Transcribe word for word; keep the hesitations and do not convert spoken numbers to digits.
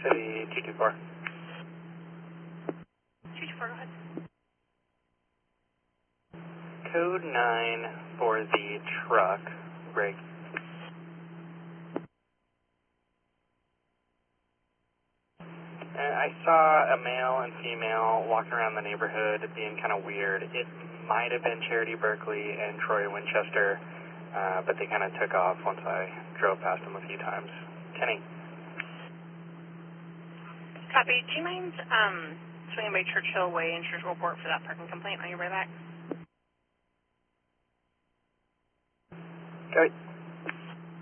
City two two four. two two four, go ahead. Code nine for the truck, Greg. I saw a male and female walking around the neighborhood being kind of weird. It might have been Charity Berkeley and Troy Winchester, uh, but they kind of took off once I drove past them a few times. Kenny. Copy. Do you mind um, swinging by Churchill Way and Churchill Report for that parking complaint on your way back? Okay.